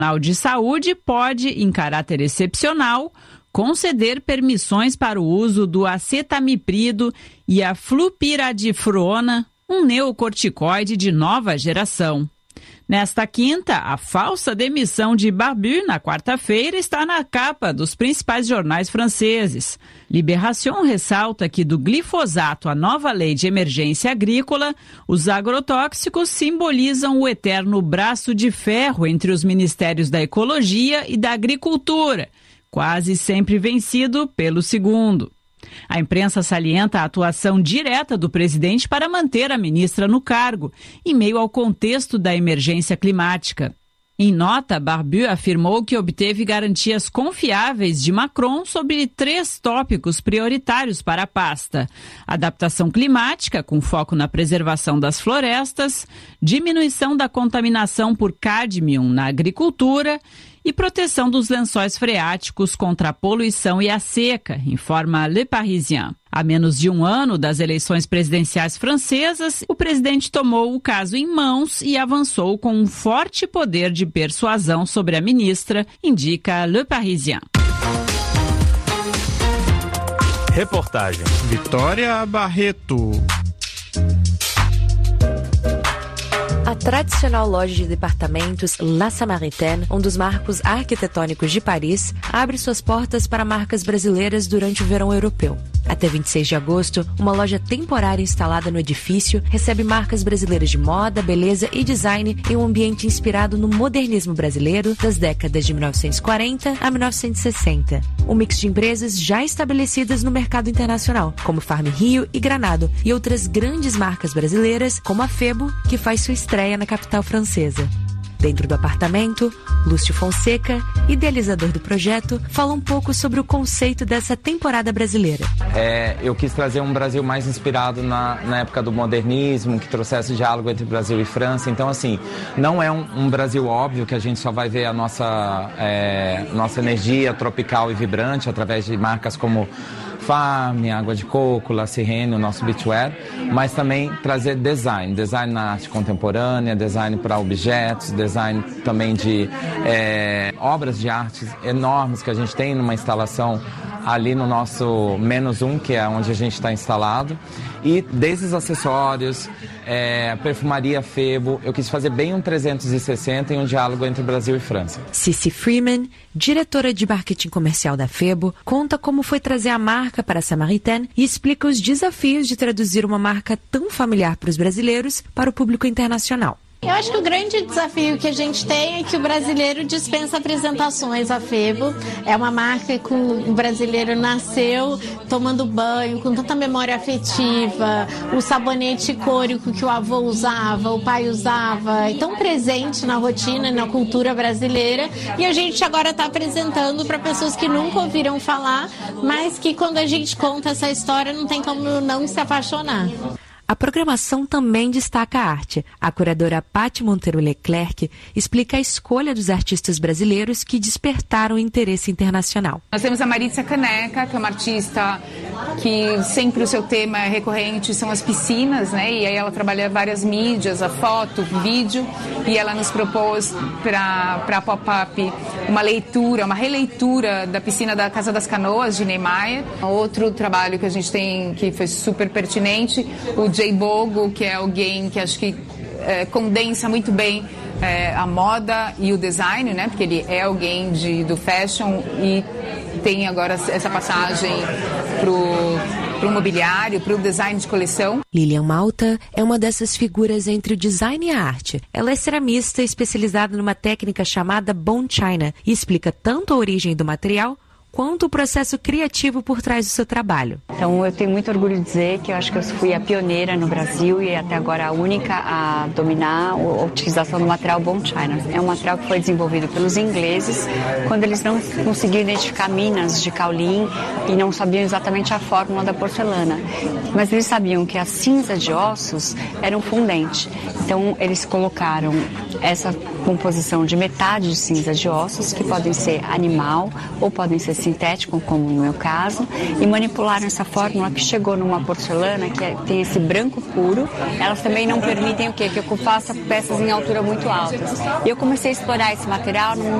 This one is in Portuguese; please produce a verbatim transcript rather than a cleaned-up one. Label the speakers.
Speaker 1: de Saúde pode, em caráter excepcional, conceder permissões para o uso do acetamiprid e a flupiradifrona, um neocorticoide de nova geração. Nesta quinta, a falsa demissão de Barbu, na quarta-feira, está na capa dos principais jornais franceses. Libération ressalta que do glifosato à nova lei de emergência agrícola, os agrotóxicos simbolizam o eterno braço de ferro entre os ministérios da Ecologia e da Agricultura, quase sempre vencido pelo segundo. A imprensa salienta a atuação direta do presidente para manter a ministra no cargo, em meio ao contexto da emergência climática. Em nota, Barbu afirmou que obteve garantias confiáveis de Macron sobre três tópicos prioritários para a pasta: adaptação climática, com foco na preservação das florestas, diminuição da contaminação por cádmio na agricultura e proteção dos lençóis freáticos contra a poluição e a seca, informa Le Parisien. Há menos de um ano das eleições presidenciais francesas, o presidente tomou o caso em mãos e avançou com um forte poder de persuasão sobre a ministra, indica Le Parisien.
Speaker 2: Reportagem Vitória Barreto.
Speaker 3: A tradicional loja de departamentos La Samaritaine, um dos marcos arquitetônicos de Paris, abre suas portas para marcas brasileiras durante o verão europeu. Até vinte e seis de agosto, uma loja temporária instalada no edifício recebe marcas brasileiras de moda, beleza e design em um ambiente inspirado no modernismo brasileiro das décadas de mil novecentos e quarenta a mil novecentos e sessenta. Um mix de empresas já estabelecidas no mercado internacional, como Farm Rio e Granado, e outras grandes marcas brasileiras, como a Febo, que faz sua estreia na capital francesa. Dentro do apartamento, Lúcio Fonseca, idealizador do projeto, fala um pouco sobre o conceito dessa temporada brasileira.
Speaker 4: É, eu quis trazer um Brasil mais inspirado na, na época do modernismo, que trouxesse diálogo entre Brasil e França. Então, assim, não é um, um Brasil óbvio que a gente só vai ver a nossa, é, nossa energia tropical e vibrante através de marcas como Farm, Água de Coco, La Sirene, o nosso beachwear, mas também trazer design, design na arte contemporânea, design para objetos, design também de é, obras de arte enormes que a gente tem numa instalação ali no nosso menos um, que é onde a gente está instalado, e desde os acessórios, é, perfumaria Febo, eu quis fazer bem um trezentos e sessenta em um diálogo entre Brasil e França.
Speaker 3: Cici Freeman, diretora de marketing comercial da Febo, conta como foi trazer a marca para a Samaritaine e explica os desafios de traduzir uma marca tão familiar para os brasileiros para o público internacional.
Speaker 5: Eu acho que o grande desafio que a gente tem é que o brasileiro dispensa apresentações. A Febo é uma marca que o brasileiro nasceu tomando banho, com tanta memória afetiva, o sabonete côrico que o avô usava, o pai usava, é tão presente na rotina e na cultura brasileira, e a gente agora está apresentando para pessoas que nunca ouviram falar, mas que quando a gente conta essa história não tem como não se apaixonar.
Speaker 3: A programação também destaca a arte. A curadora Paty Monteiro Leclerc explica a escolha dos artistas brasileiros que despertaram o interesse internacional.
Speaker 6: Nós temos a Maritza Caneca, que é uma artista que sempre o seu tema é recorrente, são as piscinas, né? E aí ela trabalha várias mídias, a foto, o vídeo, e ela nos propôs para a pop-up uma leitura, uma releitura da piscina da Casa das Canoas, de Niemeyer. Outro trabalho que a gente tem que foi super pertinente, o Jay Bogo, que é alguém que acho que é, condensa muito bem é, a moda e o design, né? Porque ele é alguém de, do fashion e tem agora essa passagem para o mobiliário, para o design de coleção.
Speaker 3: Lilian Malta é uma dessas figuras entre o design e a arte. Ela é ceramista especializada numa técnica chamada Bone China e explica tanto a origem do material quanto o processo criativo por trás do seu trabalho.
Speaker 7: Então eu tenho muito orgulho de dizer que eu acho que eu fui a pioneira no Brasil e até agora a única a dominar a utilização do material Bone China. É um material que foi desenvolvido pelos ingleses quando eles não conseguiam identificar minas de caulim e não sabiam exatamente a fórmula da porcelana. Mas eles sabiam que a cinza de ossos era um fundente. Então eles colocaram essa composição de metade de cinza de ossos, que podem ser animal ou podem ser sintético, como no meu caso, e manipularam essa fórmula que chegou numa porcelana que é, tem esse branco puro. Elas também não permitem o quê? Que eu faça peças em altura muito altas. E eu comecei a explorar esse material num